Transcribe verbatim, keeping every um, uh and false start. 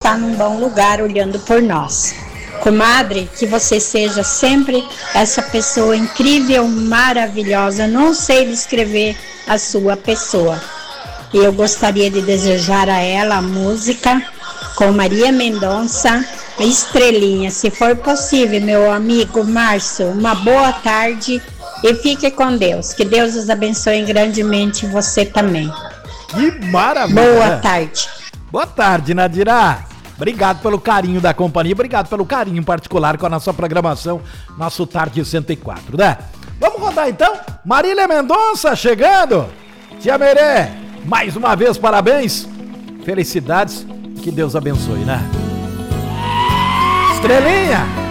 está num bom lugar olhando por nós. Comadre, que você seja sempre essa pessoa incrível, maravilhosa. Não sei descrever a sua pessoa. E eu gostaria de desejar a ela a música com Maria Mendonça, Estrelinha. Se for possível, meu amigo Márcio, uma boa tarde e fique com Deus. Que Deus os abençoe grandemente, você também. Que maravilha! Boa tarde. Boa tarde, Nadira. Obrigado pelo carinho da companhia, obrigado pelo carinho particular com a nossa programação, nosso Tarde cento e quatro, né? Vamos rodar então? Marília Mendonça chegando. Tia Merê, mais uma vez parabéns, felicidades, que Deus abençoe, né? Estrelinha.